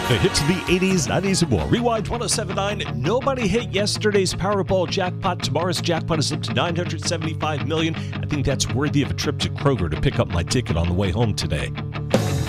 The hits of the 80s, 90s, and more. Rewind 1079. Nobody hit yesterday's Powerball jackpot. Tomorrow's jackpot is up to $975 million. I think that's worthy of a trip to Kroger to pick up my ticket on the way home today.